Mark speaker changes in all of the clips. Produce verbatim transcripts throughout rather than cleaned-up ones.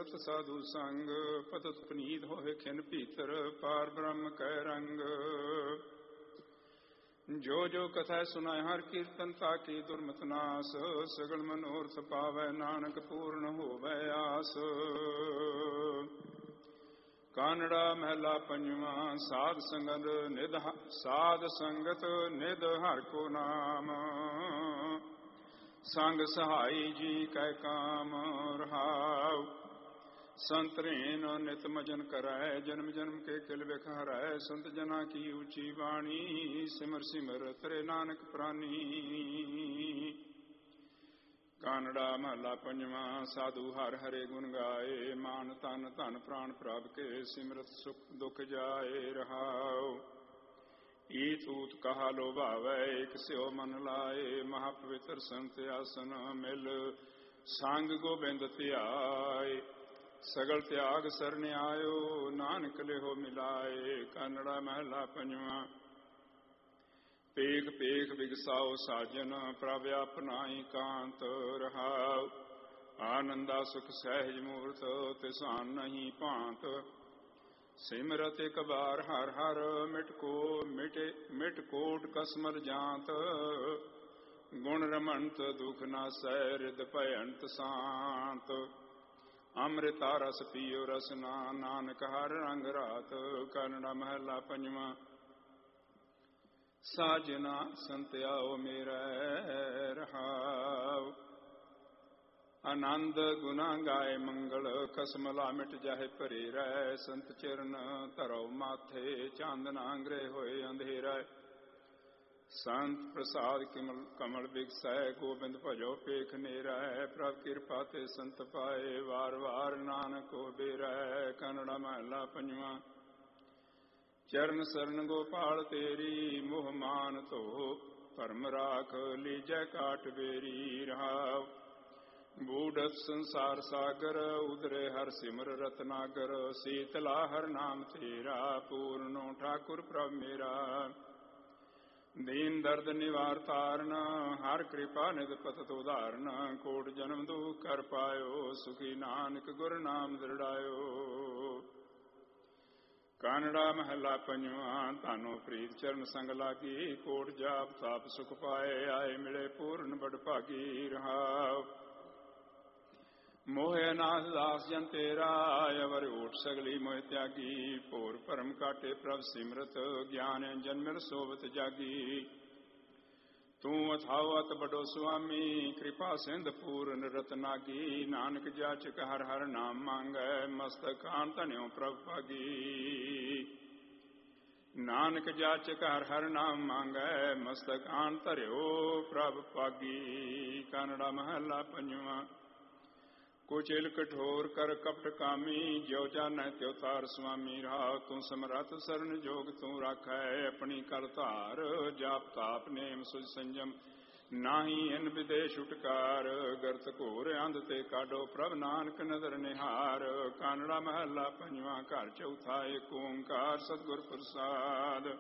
Speaker 1: ਸੰਗਤ ਸਾਧੂ ਸੰਗ, ਪਤਤ ਪਨੀਤ ਹੋਏ ਖਿਨ ਭੀਤਰ, ਪਾਰ ਬ੍ਰਹਮ ਕੈ ਰੰਗ। ਜੋ ਜੋ ਕਥਾ ਸੁਨਾਏ ਹਰ ਕੀਰਤਨ, ਤਾਕੀ ਦੁਰਮਤ ਨਾਸ, ਸਗਲ ਮਨੋਰਥ ਪਾਵੈ ਨਾਨਕ ਪੂਰਨ ਹੋਵੈ ਆਸ। ਕਾਨੜਾ ਮਹਿਲਾ ਪੰਜਵਾਂ। ਸਾਧ ਸੰਗਤ ਨਿਧ ਸਾਧ ਸੰਗਤ ਨਿਧ ਹਰਿ ਕੋ ਨਾਮ, ਸੰਗ ਸਹਾਈ ਜੀ ਕੈ ਕਾਮ ਰਹਾਉ। ਸੰਤ ਰੇਨ ਨਿਤ ਮਜਨ ਕਰੈ, ਜਨਮ ਜਨਮ ਕੇ ਕਿਲ ਬਿਖ ਹਰੈ। ਸੰਤ ਜਨਾ ਕੀ ਉੱਚੀ ਬਾਣੀ, ਸਿਮਰ ਸਿਮਰ ਤਰੇ ਨਾਨਕ ਪ੍ਰਾਨੀ। ਕਾਨੜਾ ਮਹਲਾ ਪੰਜਵਾਂ। ਸਾਧੂ ਹਰਿ ਹਰੇ ਗੁਣ ਗਾਏ, ਮਾਨ ਤਨ ਧਨ ਪ੍ਰਾਣ ਪ੍ਰਭ ਕੇ। ਸਿਮਰਤ ਸੁਖ ਦੁਖ ਜਾਏ ਰਹਾਉ। ਈਤ ਊਤ ਕਹਾ ਲੋਭਾਵੈ, ਇਕ ਸਿਓ ਮਨ ਲਾਏ। ਮਹਾ ਪਵਿੱਤਰ ਸੰਤ ਆਸਨ ਮਿਲ, ਸੰਗ ਗੋਬਿੰਦ ਧਿਆਏ। ਸਗਲ ਤਿਆਗ ਸਰਨ ਆਇਓ, ਨਾਨਕ ਲਿਹੋ ਮਿਲਾਏ। ਕਾਨੜਾ ਮਹਿਲਾ ਪੰਜਵਾਂ। ਪੇਖ ਪੇਖ ਬਿਗਸਾਓ ਸਾਜਨ, ਪ੍ਰਭ ਆਪਨਾਈ ਕਾਂਤ ਰਹਾਉ। ਆਨੰਦਾ ਸੁਖ ਸਹਿਜ ਮੂਰਤ, ਤਿਸਾਨ ਨਹੀਂ ਭਾਂਤ। ਸਿਮਰਤ ਇਕ ਬਾਰ ਹਰ ਹਰ, ਮਿਟ ਕੋ ਮਿਟੇ ਮਿਟ ਕੋਟ ਕਸਮਲ ਜਾਂਤ। ਗੁਣ ਰਮੰਤ ਦੁਖ ਨਾਸੈ, ਰਿਦ ਭਯੰਤ ਸ਼ਾਂਤ। ਅੰਮ੍ਰਿਤਾ ਰਸ ਪੀਓ ਰਸਨਾ, ਨਾਨਕ ਹਰ ਰੰਗ ਰਾਤ। ਕਾਨੜਾ ਮਹਿਲਾ ਪੰਜਵਾਂ। ਸਾਜਨਾ ਸੰਤ ਆਓ ਮੇਰੈ ਰਹਾਉ। ਆਨੰਦ ਗੁਨਾ ਗਾਏ ਮੰਗਲ, ਕਸਮਲਾ ਮਿਟ ਜਾਏ ਭਰੇ ਰਹਿ। ਸੰਤ ਚਰਨ ਧਰੋ ਮਾਥੇ, ਚਾਂਦਨਾ ਗ੍ਰਹਿ ਹੋਏ ਅੰਧੇਰਾ। ਸੰਤ ਪ੍ਰਸਾਦ ਕਮਲ ਕਮਲ ਬਿਗਸੈ, ਗੋਬਿੰਦ ਭਜੋ ਪੇਖ ਨੇਰਾ। ਪ੍ਰਭ ਕਿਰਪਾ ਤੇ ਸੰਤ ਪਾਏ, ਵਾਰ ਵਾਰ ਨਾਨਕ ਕੋ ਬੇਰੈ। ਕਾਨੜਾ ਮਹਿਲਾ ਪੰਜਵਾਂ। ਚਰਨ ਸਰਨ ਗੋਪਾਲ ਤੇਰੀ, ਮੋਹ ਮਾਨ ਧੋ ਭਰਮ ਰਾਖ। ਲੀਜੈ ਕਾਟ ਬੇਰੀ ਰਹਾਉ। ਬੂਢਤ ਸੰਸਾਰ ਸਾਗਰ, ਉਦਰੇ ਹਰ ਸਿਮਰ ਰਤਨਾਗਰ। ਸੀਤਲਾ ਹਰ ਨਾਮ ਤੇਰਾ, ਪੂਰਨੋ ਠਾਕੁਰ ਪ੍ਰਭ ਮੇਰਾ। ਦੀਨ ਦਰਦ ਨਿਵਾਰ ਤਾਰਨ, ਹਰ ਕਿਰਪਾ ਨਿਧ ਪਤਿਤ ਉਦਾਹਰਨ। ਕੋਟ ਜਨਮ ਦੁਖ ਕਰ ਪਾਇਓ, ਸੁਖੀ ਨਾਨਕ ਗੁਰ ਨਾਮ ਦ੍ਰਿੜਾਇਓ। ਕਾਨੜਾ ਮਹਲਾ ਪੰਜਵਾਂ। ਧਾਨੋ ਪ੍ਰੀਤ ਚਰਨ ਸੰਗ ਲਾਗੀ, ਕੋਟ ਜਾਪ ਤਾਪ ਸੁਖ ਪਾਏ। ਆਏ ਮਿਲੇ ਪੂਰਨ ਬੜ ਭਾਗੀ ਰਹਾਉ। ਮੋਹਿ ਅਨਾਥ ਦਾਸ ਜਨ ਤੇਰਾ, ਅਵਰ ਓਟ ਸਗਲੀ ਮੋਹਿ ਤਿਆਗੀ। ਭੋਰ ਭਰਮ ਕਾਟੇ ਪ੍ਰਭ ਸਿਮਰਤ, ਗਿਆਨ ਜਨਮਿਲ ਸੋਵਤ ਜਾਗੀ। ਤੂੰ ਅਥਾਉ ਅਤ ਬਡੋ ਸੁਆਮੀ, ਕਿਰਪਾ ਸਿੰਧ ਪੂਰਨ ਰਤਨਾਗੀ। ਨਾਨਕ ਜਾਚਕ ਹਰ ਹਰ ਨਾਮ ਮੰਗੈ, ਮਸਤਕ ਆਨ ਧਨਿਓ ਪ੍ਰਭ ਭਾਗੀ। ਨਾਨਕ ਜਾਚਕ ਹਰ ਹਰ ਨਾਮ ਮੰਗੈ, ਮਸਤਕ ਆਨ ਧਰਿਓ ਪ੍ਰਭ ਭਾਗੀ। ਕਾਨੜਾ ਮਹਲਾ ਪੰਜਵਾਂ। ਕੁਚਿਲ ਕਠੋਰ ਕਰ ਕਪਟ ਕਾਮੀ, ਜਿਉ ਜਾਣੈ ਤਿਉ ਤਾਰ ਸੁਆਮੀ ਰਹਾਉ। ਤੂੰ ਸਮਰੱਥ ਸਰਨ ਜੋਗ ਤੂੰ ਰਾਖੈ, ਆਪਣੀ ਕਰ ਧਾਰ। ਜਾਪ ਤਾਪ ਨੇਮ ਸੁਝ ਸੰਜਮ, ਨਾਹੀ ਇਨ ਵਿਦੇ ਛੁਟਕਾਰ। ਗਰਤ ਘੋਰ ਅੰਧ ਤੇ ਕਾਢੋ, ਪ੍ਰਭ ਨਾਨਕ ਨਦਰ ਨਿਹਾਰ। ਕਾਨੜਾ ਮਹਲਾ ਪੰਜਵਾਂ। ਘਰ ਚੌਥਾ। ਏਕ ਓੰਕਾਰ ਸਤਿਗੁਰ ਪ੍ਰਸਾਦ।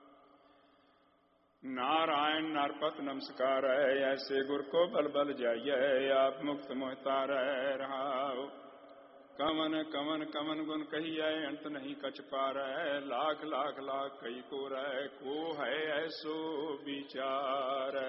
Speaker 1: ਨਾਰਾਇਣ ਨਰਪਤ ਨਮਸਕਾਰੈ, ਐਸੇ ਗੁਰ ਕੋ ਬਲ ਬਲ ਜਾਈਐ। ਆਪ ਮੁਕਤ ਮੋਹਿ ਤਾਰੈ ਰਹਾਉ। ਕਵਨ ਕਵਨ ਕਵਨ ਗੁਣ ਕਹੀਐ, ਅੰਤ ਨਹੀਂ ਕਛ ਪਾਰੈ। ਲਾਖ ਲਾਖ ਲਾਖ ਕਈ ਕੋਰੈ, ਕੋ ਹੈ ਐਸੋ ਵਿਚਾਰੈ।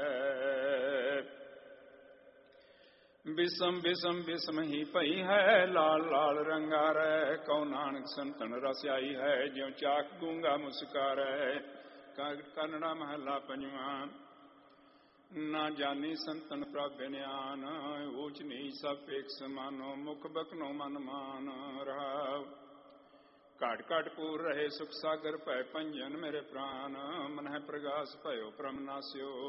Speaker 1: ਬਿਸਮ ਬਿਸਮ ਬਿਸਮ ਹੀ ਭਈ ਹੈ, ਲਾਲ ਲਾਲ ਰੰਗਾਰੈ। ਕਉ ਨਾਨਕ ਸੰਤਨ ਰਸ ਆਈ ਹੈ, ਜਿਉ ਚਾਕ ਗੂੰਗਾ ਮੁਸਕਾਰੈ। ਕਾਨੜਾ ਮਹਲਾ ਪੰਜਵਾਂ। ਨਾ ਜਾਨੀ ਸੰਤਨ ਪ੍ਰਭ ਬਿਨਿਆਨ, ਊਚ ਨੀਚ ਸਭ ਏਕ ਸਮਾਨੋ। ਮੁਖ ਬਖਨੋ ਮਨ ਮਾਨ ਰਹਾਉ। ਘਾਟ ਘਾਟ ਪੂਰ ਰਹੇ ਸੁਖ ਸਾਗਰ, ਭੈ ਭੰਜਨ ਮੇਰੇ ਪ੍ਰਾਨ। ਮਨਹਿ ਪ੍ਰਗਾਸ ਭਇਓ ਭ੍ਰਮ ਨਾਸਿਓ।